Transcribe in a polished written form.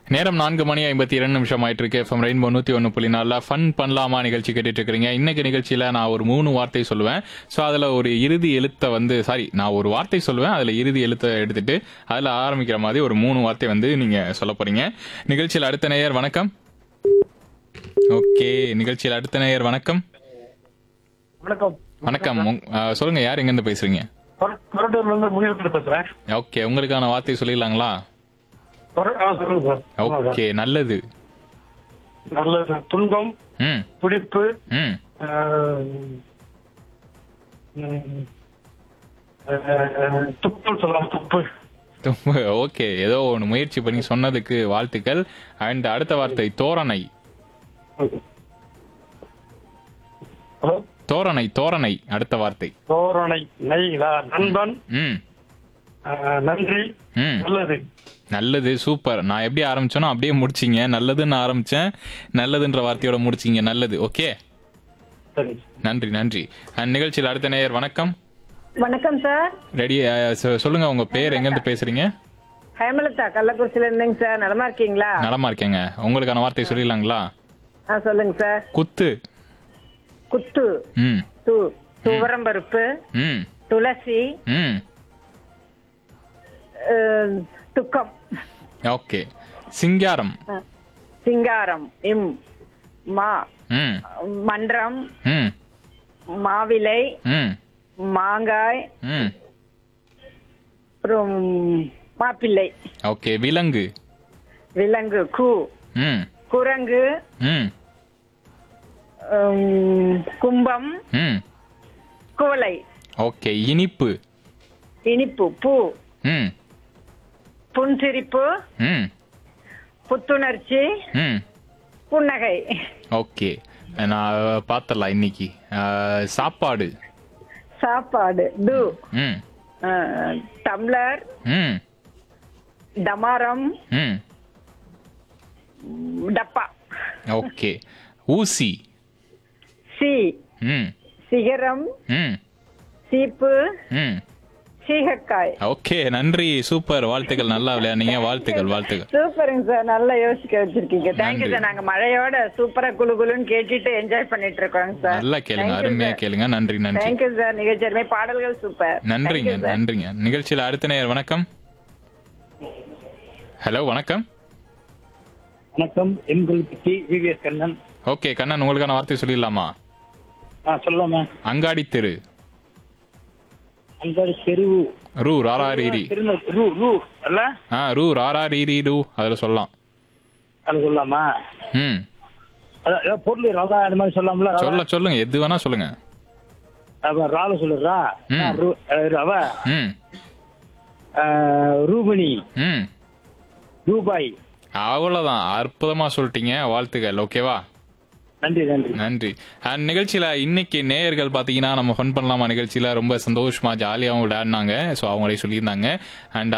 நேரம் 4:52 ஆயிட்டு இருக்கு. எஃப்எம் ரெயின்போ 101.4 ஃபன் பண்ணலாமா நிகழ்ச்சி கேட்டுட்டு இருக்கிறீங்க. இன்னைக்கு நிகழ்ச்சியில நான் ஒரு 3 வார்த்தை சொல்லுவேன். ஸோ அதுல ஒரு இறுதி எழுத்தை நான் ஒரு வார்த்தை சொல்லுவேன். அதுல இறுதி எழுத்தை எடுத்துட்டு அதுல ஆரம்பிக்கிற மாதிரி ஒரு 3 வார்த்தை நீங்க சொல்ல போறீங்க. நிகழ்ச்சியில் அடுத்த நேயர் வணக்கம். ஓகே, நிகழ்ச்சியில் அடுத்த நேயர் வணக்கம். வணக்கம். வணக்கம். சொல்லுங்க, யார் எங்க இருந்து பேசுறீங்க? கொரட்டூர்ல இருந்து முனியப்பட்டு பேசுறேன். ஓகே, உங்களுக்கான வார்த்தை சொல்லிடலாங்களா? சொல்லுங்க சார். ஓகே, நல்லது. நல்லது. துன்பம், ம் துடிப்பு, ம் துப்பு சொல்லலாம். துப்பு. ஓகே, ஏதோ ஒன்று முயற்சி பண்ணி சொன்னதுக்கு வாழ்த்துக்கள். அண்ட் அடுத்த வார்த்தை தோரணை. ஹலோ. தோரணை தோரணை அடுத்த வார்த்தை. தோரணை. நெய்லா. நண்பன். ம் நன்றி. ம் நல்லது. நல்லது, சூப்பர். நான் எப்படி ஆரம்பிச்சேனோ அப்படியே முடிச்சிங்க. நல்லதுன்னு ஆரம்பிச்சேன், நல்லதுன்ற வார்த்தையோட முடிச்சிங்க. நல்லது. ஓகே, சரி. நன்றி நன்றி. அண்ட் நிகழ்ச்சியில் அடுத்த நேயர் வணக்கம். வணக்கம் சார். ரெடி? சொல்லுங்க, உங்க பேர் எங்க இருந்து பேசுறீங்க? ஹேமலதா, கள்ளக்குறிச்சியில இருந்தேங்க சார். நலமா இருக்கீங்களா? நலமா இருக்கேங்க. உங்களுக்கான வார்த்தை சொல்லிடலாங்களா? சொல்லுங்க சார். குத்து. குத்து. ம் துவரம்பருப்பு, ம் துளசி, ம் துக்கம். ஓகே, சிங்காரம். சிங்காரம். மா. ம் மன்றம், ம் மாவிலை, ம் மாங்காய், ம் அப்புறம் மாப்பிள்ளை. ஓகே, விலங்கு. விலங்கு. ம் குரங்கு, ம் கும்பம், ம் குவளை. ஓகே, இனிப்பு. இனிப்பு. பூ. ம் புன்சிரிப்பு, ம் புத்துணர்ச்சி, ம் புன்னகை. ஓகே, நான் பார்த்தலாம் இன்னைக்கு. சாப்பாடு. சாப்பாடு. ம் டம்ளர், ம் டமாரம், ம் டப்பா. ஓகே, ஊசி. ம் சிகரம், ம் சீப்பு, ம் சீகக்காய். ஓகே, நன்றி, சூப்பர். வாழ்த்துக்கள், நல்லா விளையாடுனீங்க. வாழ்த்துக்கள் வாழ்த்துக்கள். சூப்பருங்க சார், நல்லா யோசிக்க வச்சிருக்கீங்க. தேங்க்யூ நன்றி. சார். நாங்க மழையோட சூப்பரா குளு குளுன்னு கேட்டுட்டு என்ஜாய் பண்ணிட்டு இருக்கோங்க சார். நல்லா கேளுங்க, அருமையா கேளுங்க. நன்றி நன்றி. Thank you sir. நிகழ்ச்சி அருமை, பாடல்கள் சூப்பர். நன்றிங்க Thank you, sir. நன்றிங்க. நிகழ்ச்சியில் அடுத்த நேயர் வணக்கம். ஹலோ, வணக்கம். வணக்கம். எங்களுக்கு விவிஎஸ் கண்ணன். ஓகே கண்ணன், உங்களுக்கான வார்த்தை சொல்லிடலாமா? சொல்லாமா? அங்காடி தெரு. அங்காடி தெருவு. ரூ ராராரிரி. ரூ அல்ல? ரூ ராராரிரி ரூ, அதுல சொல்லலாம். அது சொல்லாமா? ம் அதான் பொருள் ரவா அது மாதிரி சொல்லாமல. சொல்லுங்க, எது வேணா சொல்லுங்க. ரால சொல்லுறா. ம். ரவா. ம் ரூபணி. ம் ரூபாய். அவ்வளவுதான், அற்புதமா சொல்லிட்டீங்க. வாழ்த்துக்கள். ஓகேவா? நன்றி நன்றி நன்றி. அண்ட் நிகழ்ச்சியில இன்னைக்கு நேயர்கள் பாத்தீங்கன்னா நம்ம ஃபன் பண்ணலாமா நிகழ்ச்சியில ரொம்ப சந்தோஷமா ஜாலியாகவும் விளையாடினாங்க. ஸோ அவங்களே சொல்லியிருந்தாங்க. அண்ட்